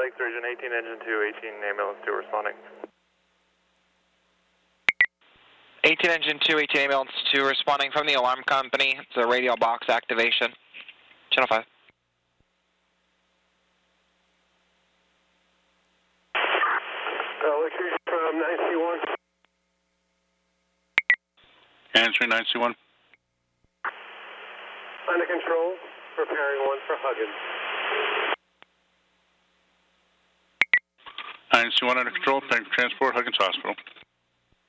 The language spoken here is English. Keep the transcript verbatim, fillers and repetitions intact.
Lake Sturgeon, eighteen engine two, eighteen ambulance two responding. eighteen engine two, eighteen ambulance two responding from the alarm company. It's a radial box activation. Channel five. Uh, Lake Sturgeon from nine C one. Answering nine C one. Under control, preparing one for Huggins. nine C one under control, preparing for transport, Huggins Hospital.